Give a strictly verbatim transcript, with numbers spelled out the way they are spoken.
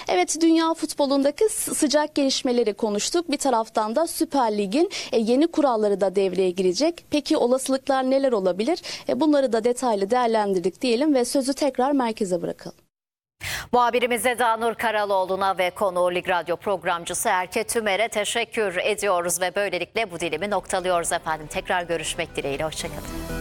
Evet, dünya futbolundaki sıcak gelişmeleri konuştuk. Bir taraftan da Süper Lig'in yeni kuralları da devreye girecek. Peki olasılıklar neler olabilir? Bunları da detaylı değerlendirdik diyelim ve sözü tekrar merkeze bırakalım. Muhabirimiz Eda Nur Karaloğlu'na ve konuğu Lig Radyo programcısı Erke Tümer'e teşekkür ediyoruz ve böylelikle bu dilimi noktalıyoruz efendim. Tekrar görüşmek dileğiyle, hoşçakalın.